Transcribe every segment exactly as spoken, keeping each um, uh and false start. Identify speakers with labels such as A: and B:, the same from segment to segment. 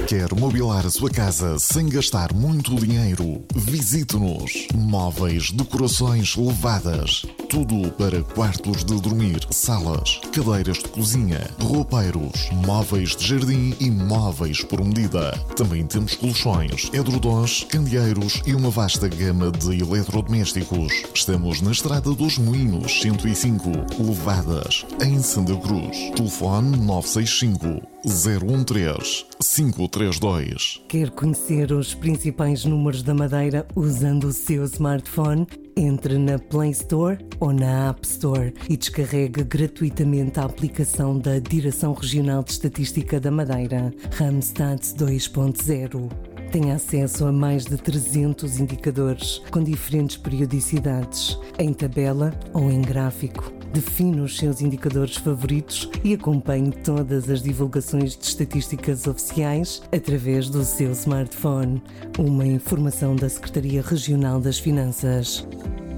A: Quer mobilar a sua casa sem gastar muito dinheiro? Visite-nos. Móveis, decorações levadas. Tudo para quartos de dormir, salas, cadeiras de cozinha, roupeiros, móveis de jardim e móveis por medida. Também temos colchões, edredons, candeeiros e uma vasta gama de eletrodomésticos. Estamos na Estrada dos Moinhos, cento e cinco, Levadas, em Santa Cruz. Telefone nove seis cinco, zero um três, cinco três dois.
B: Quer conhecer os principais números da Madeira usando o seu smartphone? Entre na Play Store ou na App Store e descarregue gratuitamente a aplicação da Direção Regional de Estatística da Madeira, Randstad dois ponto zero. Tem acesso a mais de trezentos indicadores com diferentes periodicidades, em tabela ou em gráfico. Define os seus indicadores favoritos e acompanhe todas as divulgações de estatísticas oficiais através do seu smartphone. Uma informação da Secretaria Regional das Finanças.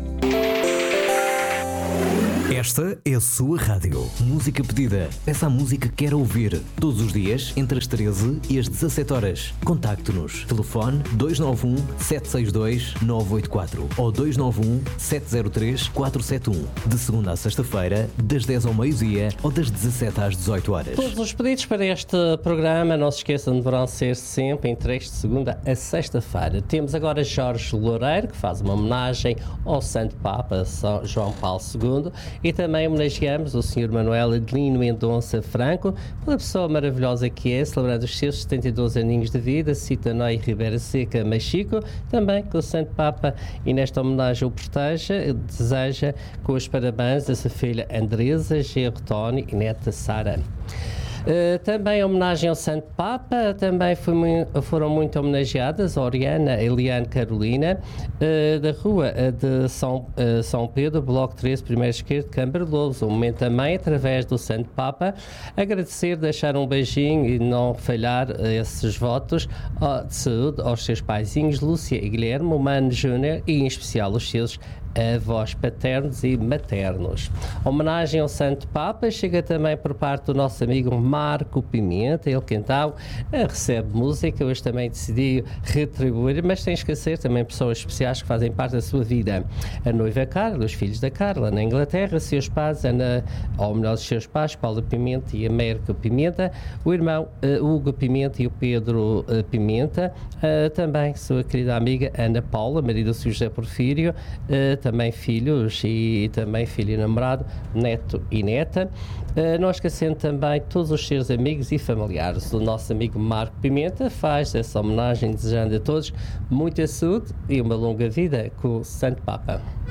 C: Esta é a sua rádio. Música pedida. Peça a música que quer ouvir. Todos os dias, entre as treze e as dezassete horas. Contacte-nos. Telefone dois nove um, sete seis dois, nove oito quatro ou dois nove um, sete zero três, quatro sete um. De segunda à sexta-feira, das dez ao meio-dia ou das dezassete às dezoito horas.
D: Todos os pedidos para este programa, não se esqueçam, deverão ser sempre entre de segunda a sexta-feira. Temos agora Jorge Loureiro, que faz uma homenagem ao Santo Papa São João Paulo segundo. E também homenageamos o senhor Manuel Adelino Mendonça Franco, pela pessoa maravilhosa que é, celebrando os seus setenta e dois aninhos de vida, cita Noi Ribeira Seca Machico, também que o Santo Papa, e nesta homenagem o proteja, deseja com os parabéns a sua filha Andresa, genro Tony e neta Sara. Uh, também homenagem ao Santo Papa, também foi muito, foram muito homenageadas a Oriana, Eliane Carolina, uh, da rua uh, de São, uh, São Pedro, Bloco treze, primeiro esquerdo, Câmara de Louros. Um momento também, através do Santo Papa, agradecer, deixar um beijinho e não falhar uh, esses votos uh, de saúde aos seus paizinhos, Lúcia e Guilherme, o Mano Júnior e em especial os seus avós paternos e maternos. A homenagem ao Santo Papa chega também por parte do nosso amigo Marco Pimenta, ele que então recebe música, hoje também decidiu retribuir, mas sem esquecer também pessoas especiais que fazem parte da sua vida. A noiva Carla, os filhos da Carla na Inglaterra, seus pais, Ana, ou melhor, os seus pais, Paulo Pimenta e Américo Pimenta, o irmão uh, Hugo Pimenta e o Pedro uh, Pimenta, uh, também sua querida amiga Ana Paula, marido do seu José Porfírio, uh, também filhos e também filho e namorado, neto e neta. Uh, não esquecendo também todos os seus amigos e familiares. O nosso amigo Marco Pimenta faz essa homenagem desejando a todos muita saúde e uma longa vida com o Santo Papa.